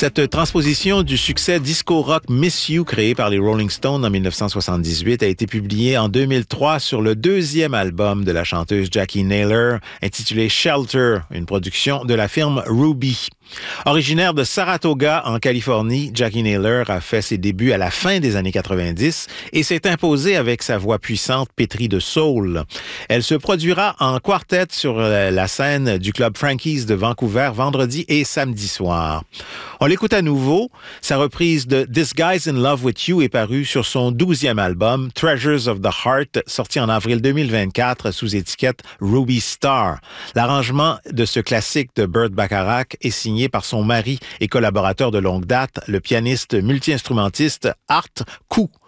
Cette transposition du succès disco-rock Miss You créé par les Rolling Stones en 1978 a été publiée en 2003 sur le deuxième album de la chanteuse Jackie Naylor, intitulé Shelter, une production de la firme Ruby. Originaire de Saratoga, en Californie, Jackie Naylor a fait ses débuts à la fin des années 90 et s'est imposée avec sa voix puissante pétrie de soul. Elle se produira en quartet sur la scène du Club Frankie's de Vancouver vendredi et samedi soir. On l'écoute à nouveau. Sa reprise de This Guy's in Love with You est parue sur son 12e album, Treasures of the Heart, sorti en avril 2024 sous étiquette Ruby Star. L'arrangement de ce classique de Burt Bacharach est signé par son mari et collaborateur de longue date, le pianiste multi-instrumentiste Art Koo.